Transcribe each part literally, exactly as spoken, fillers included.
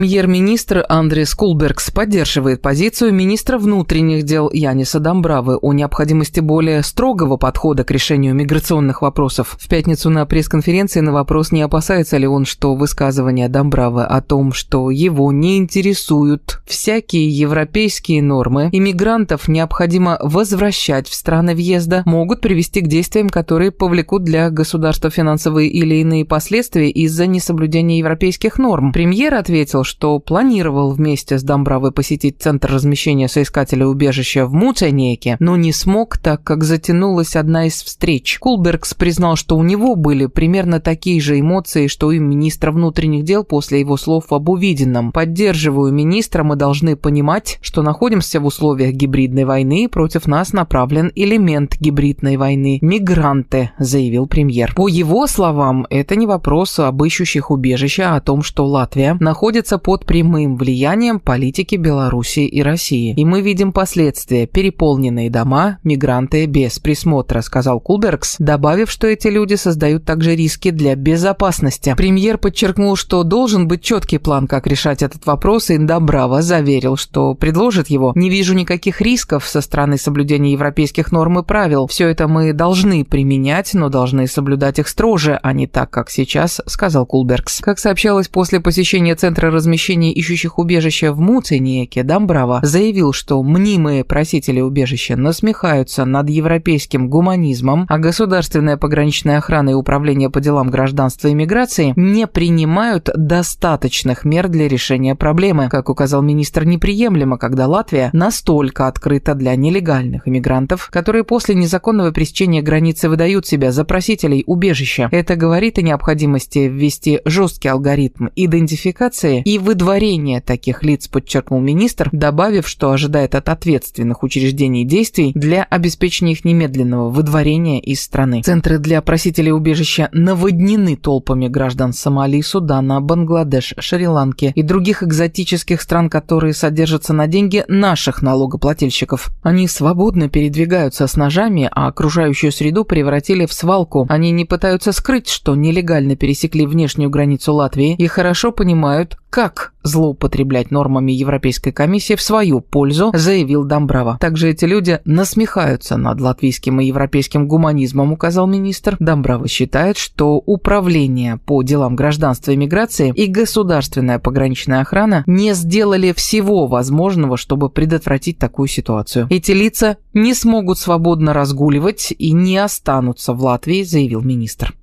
Премьер-министр Андрис Кулбергс поддерживает позицию министра внутренних дел Яниса Домбравы о необходимости более строгого подхода к решению миграционных вопросов. В пятницу на пресс-конференции на вопрос, не опасается ли он, что высказывания Домбравы о том, что его не интересуют всякие европейские нормы, иммигрантов необходимо возвращать в страны въезда, могут привести к действиям, которые повлекут для государства финансовые или иные последствия из-за несоблюдения европейских норм. Премьер ответил, что планировал вместе с Домбравой посетить центр размещения соискателя убежища в Муценеке, но не смог, так как затянулась одна из встреч. Кулбергс признал, что у него были примерно такие же эмоции, что и министра внутренних дел после его слов об увиденном. «Поддерживаю министра, мы должны понимать, что находимся в условиях гибридной войны, и против нас направлен элемент гибридной войны – мигранты», – заявил премьер. По его словам, это не вопрос об ищущих убежища, а о том, что Латвия находится под прямым влиянием политики Белоруссии и России. И мы видим последствия: переполненные дома, мигранты без присмотра, сказал Кулбергс, добавив, что эти люди создают также риски для безопасности. Премьер подчеркнул, что должен быть четкий план, как решать этот вопрос, и Домбрава заверил, что предложит его. «Не вижу никаких рисков со стороны соблюдения европейских норм и правил. Все это мы должны применять, но должны соблюдать их строже, а не так, как сейчас», сказал Кулбергс. Как сообщалось, после посещения центра размещения ищущих убежища в Муценеке, Домбрава заявил, что мнимые просители убежища насмехаются над европейским гуманизмом, а государственная пограничная охрана и управление по делам гражданства и миграции не принимают достаточных мер для решения проблемы. Как указал министр, неприемлемо, когда Латвия настолько открыта для нелегальных иммигрантов, которые после незаконного пересечения границы выдают себя за просителей убежища. Это говорит о необходимости ввести жесткий алгоритм идентификации и выдворения таких лиц, подчеркнул министр, добавив, что ожидает от ответственных учреждений действий для обеспечения их немедленного выдворения из страны. Центры для просителей убежища наводнены толпами граждан Сомали, Судана, Бангладеш, Шри-Ланки и других экзотических стран, которые содержатся на деньги наших налогоплательщиков. Они свободно передвигаются с ножами, а окружающую среду превратили в свалку. Они не пытаются скрыть, что нелегально пересекли внешнюю границу Латвии, и хорошо понимают, как злоупотреблять нормами Европейской комиссии в свою пользу, заявил Домбрава. Также эти люди насмехаются над латвийским и европейским гуманизмом, указал министр. Домбрава считает, что управление по делам гражданства и миграции и государственная пограничная охрана не сделали всего возможного, чтобы предотвратить такую ситуацию. Эти лица не смогут свободно разгуливать и не останутся в Латвии, заявил министр.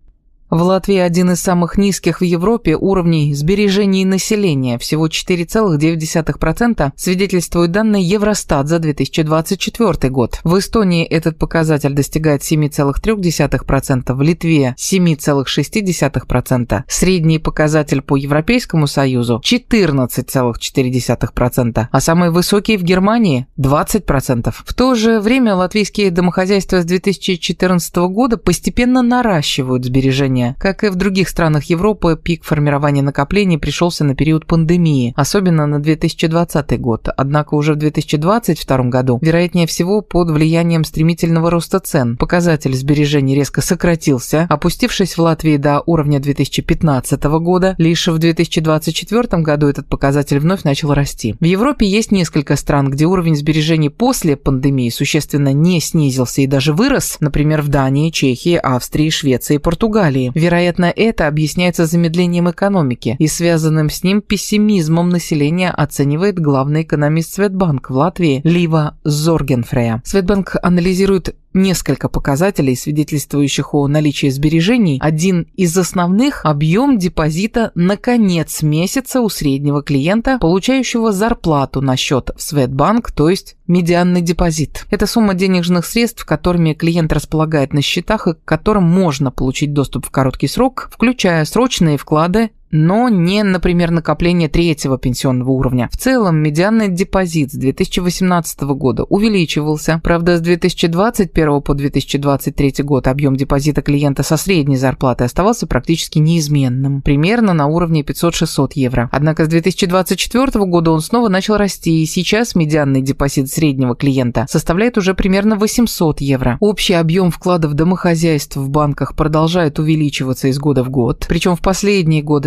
В Латвии один из самых низких в Европе уровней сбережений населения, всего четыре целых девять десятых процента, свидетельствуют данные Евростат за две тысячи двадцать четвёртый год. В Эстонии этот показатель достигает семь целых три десятых процента, в Литве семь целых шесть десятых процента. Средний показатель по Европейскому Союзу четырнадцать целых четыре десятых процента, а самый высокий в Германии двадцать процентов. В то же время латвийские домохозяйства с две тысячи четырнадцатого года постепенно наращивают сбережения. Как и в других странах Европы, пик формирования накоплений пришелся на период пандемии, особенно на две тысячи двадцатый год. Однако уже в две тысячи двадцать втором году, вероятнее всего, под влиянием стремительного роста цен, показатель сбережений резко сократился, опустившись в Латвии до уровня две тысячи пятнадцатого года. Лишь в две тысячи двадцать четвёртом году этот показатель вновь начал расти. В Европе есть несколько стран, где уровень сбережений после пандемии существенно не снизился и даже вырос, например, в Дании, Чехии, Австрии, Швеции и Португалии. Вероятно, это объясняется замедлением экономики и связанным с ним пессимизмом населения, оценивает главный экономист Светбанк в Латвии Лива Зоргенфрея. Светбанк анализирует несколько показателей, свидетельствующих о наличии сбережений. Один из основных – объем депозита на конец месяца у среднего клиента, получающего зарплату на счет в Светбанк, то есть медианный депозит. Это сумма денежных средств, которыми клиент располагает на счетах и к которым можно получить доступ в короткий срок, включая срочные вклады, но не, например, накопление третьего пенсионного уровня. В целом, медианный депозит с две тысячи восемнадцатого года увеличивался. Правда, с две тысячи двадцать первого по две тысячи двадцать третий год объем депозита клиента со средней зарплатой оставался практически неизменным, примерно на уровне пятьсот-шестьсот евро. Однако с две тысячи двадцать четвёртого года он снова начал расти, и сейчас медианный депозит среднего клиента составляет уже примерно восемьсот евро. Общий объем вкладов домохозяйств в банках продолжает увеличиваться из года в год, причем в последние годы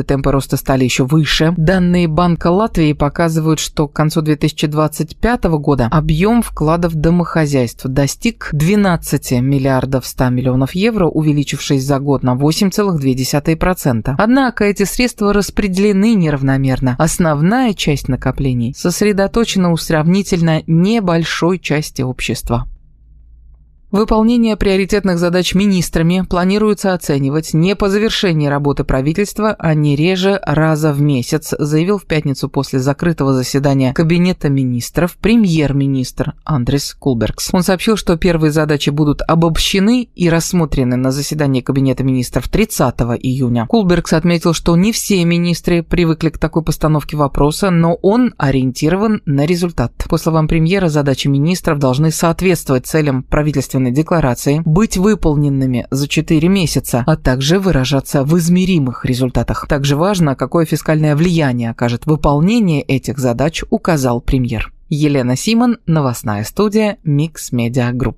темпы роста стали еще выше. Данные Банка Латвии показывают, что к концу две тысячи двадцать пятого года объем вкладов домохозяйств достиг двенадцати миллиардов ста миллионов евро, увеличившись за год на восемь целых две десятых процента. Однако эти средства распределены неравномерно. Основная часть накоплений сосредоточена у сравнительно небольшой части общества. Выполнение приоритетных задач министрами планируется оценивать не по завершении работы правительства, а не реже раза в месяц, заявил в пятницу после закрытого заседания Кабинета министров премьер-министр Андрис Кулбергс. Он сообщил, что первые задачи будут обобщены и рассмотрены на заседании Кабинета министров тридцатого июня. Кулбергс отметил, что не все министры привыкли к такой постановке вопроса, но он ориентирован на результат. По словам премьера, задачи министров должны соответствовать целям правительства декларации, быть выполненными за четыре месяца, а также выражаться в измеримых результатах. Также важно, какое фискальное влияние окажет выполнение этих задач, указал премьер. Елена Симон, новостная студия Mix Media Group.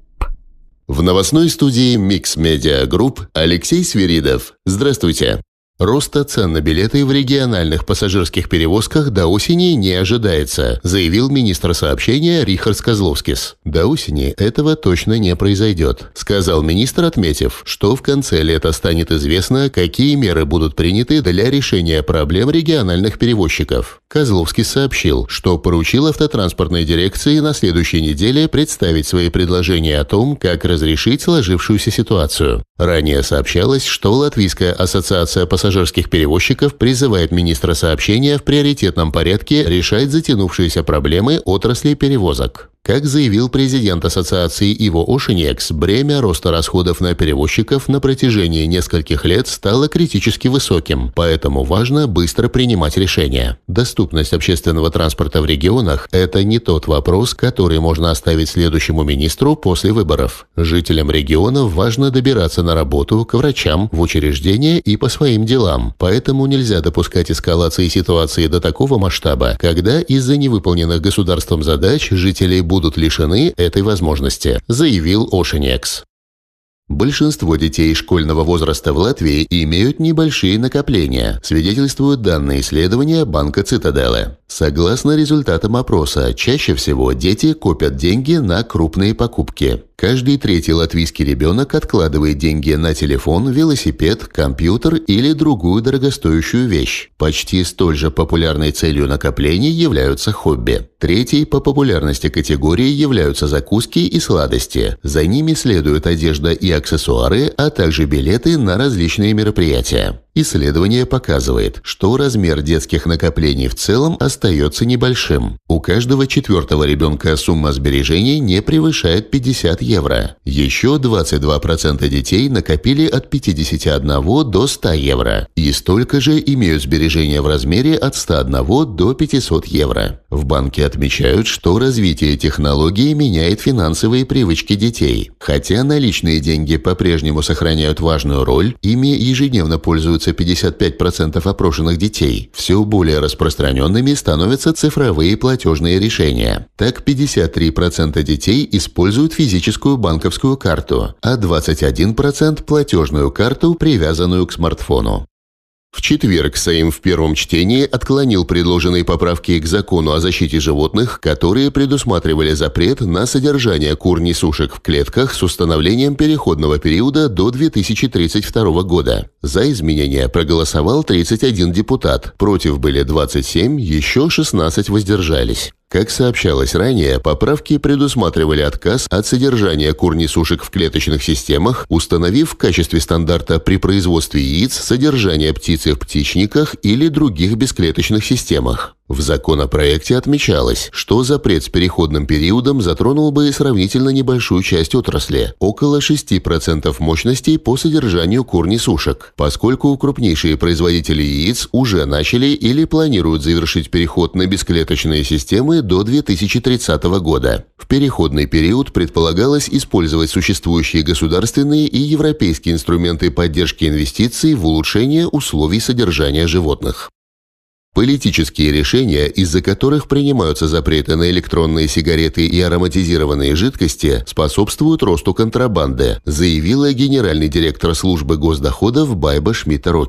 В новостной студии Mix Media Group Алексей Свиридов. Здравствуйте. Роста цен на билеты в региональных пассажирских перевозках до осени не ожидается, заявил министр сообщения Рихардс Козловскис. До осени этого точно не произойдет, сказал министр, отметив, что в конце лета станет известно, какие меры будут приняты для решения проблем региональных перевозчиков. Козловскис сообщил, что поручил автотранспортной дирекции на следующей неделе представить свои предложения о том, как разрешить сложившуюся ситуацию. Ранее сообщалось, что Латвийская ассоциация пассажирских перевозчиков призывает министра сообщения в приоритетном порядке решать затянувшиеся проблемы отрасли перевозок. Как заявил президент ассоциации Иво Ошинекс, бремя роста расходов на перевозчиков на протяжении нескольких лет стало критически высоким, поэтому важно быстро принимать решения. Доступность общественного транспорта в регионах – это не тот вопрос, который можно оставить следующему министру после выборов. Жителям регионов важно добираться на работу, к врачам, в учреждения и по своим делам, поэтому нельзя допускать эскалации ситуации до такого масштаба, когда из-за невыполненных государством задач жителей будут лишены этой возможности, заявил Ошинекс. Большинство детей школьного возраста в Латвии имеют небольшие накопления, свидетельствуют данные исследования Банка Цитаделы. Согласно результатам опроса, чаще всего дети копят деньги на крупные покупки. Каждый третий латвийский ребенок откладывает деньги на телефон, велосипед, компьютер или другую дорогостоящую вещь. Почти столь же популярной целью накоплений являются хобби. Третьей по популярности категорией являются закуски и сладости. За ними следуют одежда и аксессуары, а также билеты на различные мероприятия. Исследование показывает, что размер детских накоплений в целом остается небольшим. У каждого четвертого ребенка сумма сбережений не превышает пятьдесят евро. Еще двадцать два процента детей накопили от пятидесяти одного до ста евро. И столько же имеют сбережения в размере от ста одного до пятисот евро. В банке отмечают, что развитие технологий меняет финансовые привычки детей. Хотя наличные деньги по-прежнему сохраняют важную роль, ими ежедневно пользуются пятьдесят пять процентов опрошенных детей. Все более распространенными становятся цифровые платежные решения. Так, пятьдесят три процента детей используют физическую банковскую карту, а двадцать один процент – платежную карту, привязанную к смартфону. В четверг Сейм в первом чтении отклонил предложенные поправки к закону о защите животных, которые предусматривали запрет на содержание кур-несушек в клетках с установлением переходного периода до две тысячи тридцать второго года. За изменения проголосовал тридцать один депутат, против были двадцать семь, еще шестнадцать воздержались. Как сообщалось ранее, поправки предусматривали отказ от содержания кур-несушек в клеточных системах, установив в качестве стандарта при производстве яиц содержание птицы в птичниках или других бесклеточных системах. В законопроекте отмечалось, что запрет с переходным периодом затронул бы сравнительно небольшую часть отрасли – около шести процентов мощностей по содержанию кур-несушек, поскольку крупнейшие производители яиц уже начали или планируют завершить переход на бесклеточные системы до две тысячи тридцатого года. В переходный период предполагалось использовать существующие государственные и европейские инструменты поддержки инвестиций в улучшение условий содержания животных. Политические решения, из-за которых принимаются запреты на электронные сигареты и ароматизированные жидкости, способствуют росту контрабанды, заявила генеральный директор службы госдоходов Байба Шмидта-Роке.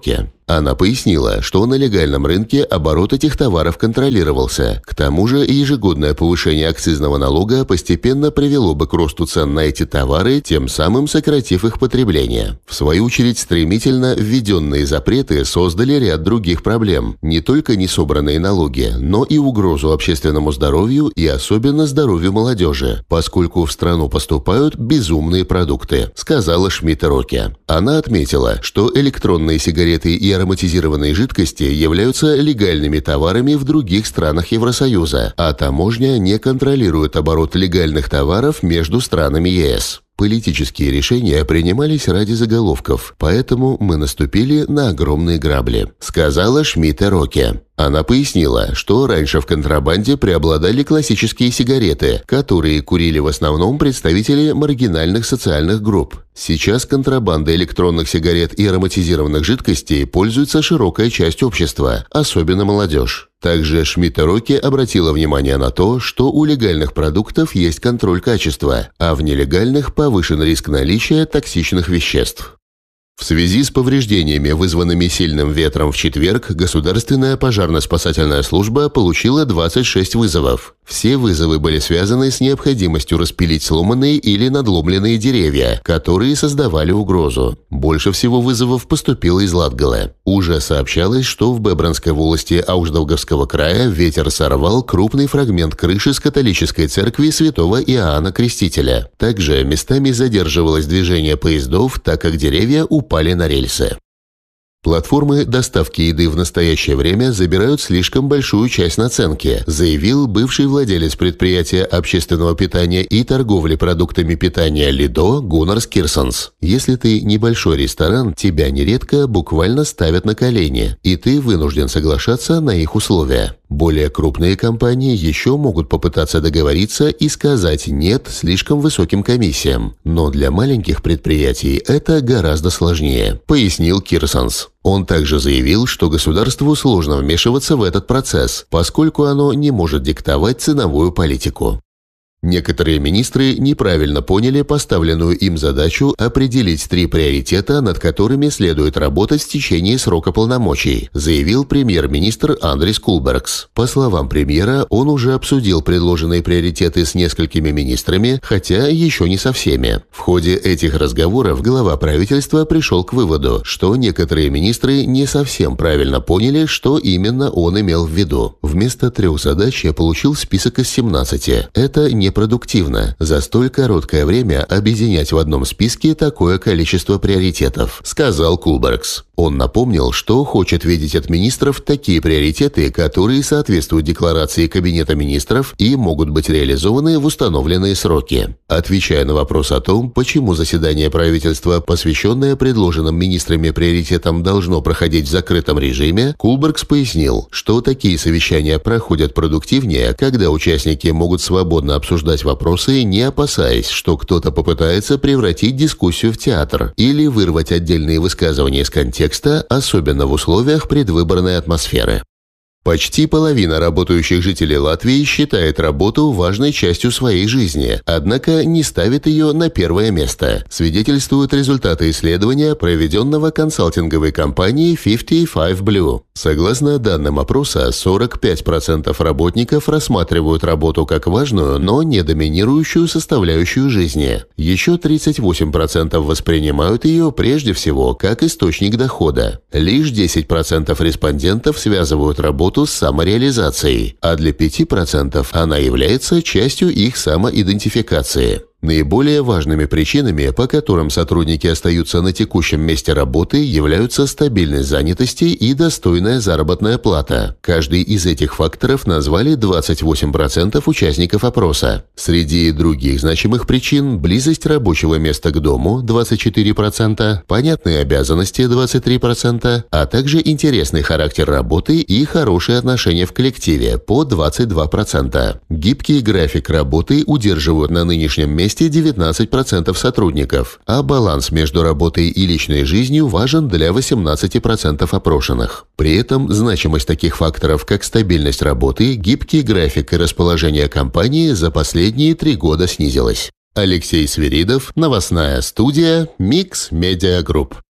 Она пояснила, что на легальном рынке оборот этих товаров контролировался. К тому же ежегодное повышение акцизного налога постепенно привело бы к росту цен на эти товары, тем самым сократив их потребление. В свою очередь, стремительно введенные запреты создали ряд других проблем. Не только несобранные налоги, но и угрозу общественному здоровью и особенно здоровью молодежи, поскольку в страну поступают безумные продукты, сказала Шмидт-Роке. Она отметила, что электронные сигареты и ароматизированные жидкости являются легальными товарами в других странах Евросоюза, а таможня не контролирует оборот легальных товаров между странами ЕС. Политические решения принимались ради заголовков, поэтому мы наступили на огромные грабли, сказала Шмидт-Роке. Она пояснила, что раньше в контрабанде преобладали классические сигареты, которые курили в основном представители маргинальных социальных групп. Сейчас контрабандой электронных сигарет и ароматизированных жидкостей пользуется широкая часть общества, особенно молодежь. Также Шмидт-Роке обратила внимание на то, что у легальных продуктов есть контроль качества, а в нелегальных повышен риск наличия токсичных веществ. В связи с повреждениями, вызванными сильным ветром в четверг, Государственная пожарно-спасательная служба получила двадцать шесть вызовов. Все вызовы были связаны с необходимостью распилить сломанные или надломленные деревья, которые создавали угрозу. Больше всего вызовов поступило из Латгалы. Уже сообщалось, что в Бебранской волости Ауждаугавского края ветер сорвал крупный фрагмент крыши с католической церкви святого Иоанна Крестителя. Также местами задерживалось движение поездов, так как деревья упали на рельсы. Платформы доставки еды в настоящее время забирают слишком большую часть наценки, заявил бывший владелец предприятия общественного питания и торговли продуктами питания Лидо Гуннар Скирсонс. Если ты небольшой ресторан, тебя нередко буквально ставят на колени, и ты вынужден соглашаться на их условия. Более крупные компании еще могут попытаться договориться и сказать «нет» слишком высоким комиссиям. Но для маленьких предприятий это гораздо сложнее, пояснил Кирсонс. Он также заявил, что государству сложно вмешиваться в этот процесс, поскольку оно не может диктовать ценовую политику. Некоторые министры неправильно поняли поставленную им задачу определить три приоритета, над которыми следует работать в течение срока полномочий, заявил премьер-министр Андрис Кулбергс. По словам премьера, он уже обсудил предложенные приоритеты с несколькими министрами, хотя еще не со всеми. В ходе этих разговоров глава правительства пришел к выводу, что некоторые министры не совсем правильно поняли, что именно он имел в виду. Вместо трех задач я получил список из семнадцати. Это не продуктивно за столь короткое время объединять в одном списке такое количество приоритетов, сказал Кулбергс. Он напомнил, что хочет видеть от министров такие приоритеты, которые соответствуют декларации Кабинета министров и могут быть реализованы в установленные сроки. Отвечая на вопрос о том, почему заседание правительства, посвященное предложенным министрами приоритетам, должно проходить в закрытом режиме, Кулбергс пояснил, что такие совещания проходят продуктивнее, когда участники могут свободно обсуждать вопросы, не опасаясь, что кто-то попытается превратить дискуссию в театр или вырвать отдельные высказывания из контекста, особенно в условиях предвыборной атмосферы. Почти половина работающих жителей Латвии считает работу важной частью своей жизни, однако не ставит ее на первое место, свидетельствуют результаты исследования, проведенного консалтинговой компанией пятьдесят пять Blue. Согласно данным опроса, сорок пять процентов работников рассматривают работу как важную, но не доминирующую составляющую жизни. Еще тридцать восемь процентов воспринимают ее прежде всего как источник дохода. Лишь десять процентов респондентов связывают работу с самореализацией, а для пяти процентов она является частью их самоидентификации. Наиболее важными причинами, по которым сотрудники остаются на текущем месте работы, являются стабильность занятости и достойная заработная плата. Каждый из этих факторов назвали двадцать восемь процентов участников опроса. Среди других значимых причин – близость рабочего места к дому – двадцать четыре процента, понятные обязанности – двадцать три процента, а также интересный характер работы и хорошие отношения в коллективе – по двадцать два процента. Гибкий график работы удерживают на нынешнем месте девятнадцать процентов сотрудников, а баланс между работой и личной жизнью важен для восемнадцати процентов опрошенных. При этом значимость таких факторов, как стабильность работы, гибкий график и расположение компании за последние три года снизилась. Алексей Свиридов, новостная студия Mix Media Group.